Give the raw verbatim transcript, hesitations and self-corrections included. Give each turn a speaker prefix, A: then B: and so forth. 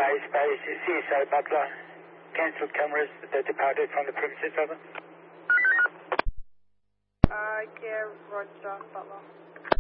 A: Base, base, C S O Butler. Cancelled cameras that departed from the premises, over.
B: Uh, yeah, Roger, Butler.